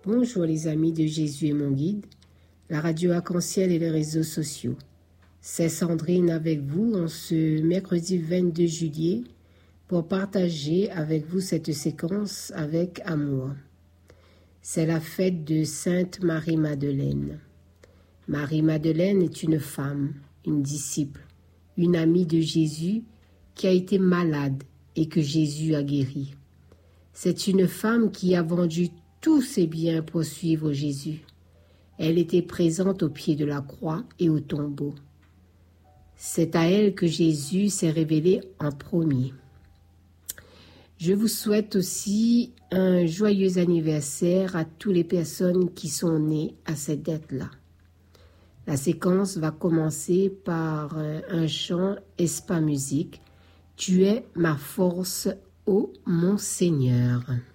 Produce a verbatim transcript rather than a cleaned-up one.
Bonjour les amis de Jésus et mon guide, la radio Arc-en-Ciel et les réseaux sociaux. C'est Sandrine avec vous en ce mercredi vingt-deux juillet pour partager avec vous cette séquence avec amour. C'est la fête de Sainte Marie-Madeleine. Marie-Madeleine est une femme, une disciple, une amie de Jésus qui a été malade et que Jésus a guéri. C'est une femme qui a vendu tous ses biens pour suivre Jésus. Elle était présente au pied de la croix et au tombeau. C'est à elle que Jésus s'est révélé en premier. Je vous souhaite aussi un joyeux anniversaire à toutes les personnes qui sont nées à cette date-là. La séquence va commencer par un chant Espa Musique. Tu es ma force, ô mon Seigneur.